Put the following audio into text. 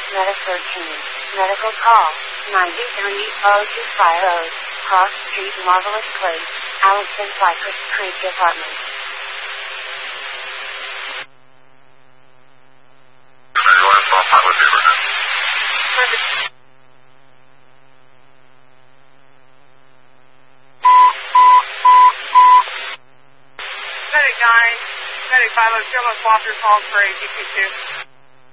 Medic 13. Medical call. 930-0250. Cross Street, Marvelous Place, Allison Cypress Creek Department. Medic 9, Medic 5, I'm still on Foster calls for ATP2.